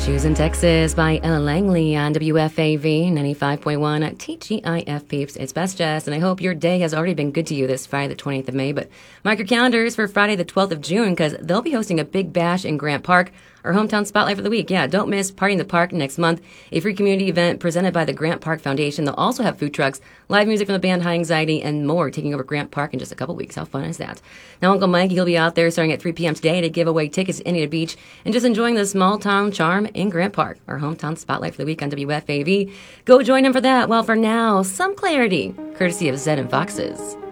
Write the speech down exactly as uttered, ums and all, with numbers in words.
Shoes in Texas by Ella Langley on W F A V ninety-five point one T G I F peeps. It's Best Jess, and I hope your day has already been good to you this Friday the twentieth of May. But mark your calendars for Friday the twelfth of June because they'll be hosting a big bash in Grant Park, our hometown spotlight for the week. Yeah, don't miss Party in the Park next month, a free community event presented by the Grant Park Foundation. They'll also have food trucks, live music from the band High Anxiety, and more taking over Grant Park in just a couple weeks. How fun is that? Now, Uncle Mike, he'll be out there starting at three p.m. today to give away tickets to Indiana Beach and just enjoying the small town charm in Grant Park, our hometown spotlight for the week on W F A V. Go join him for that. Well, for now, some clarity, courtesy of Zed and Foxes.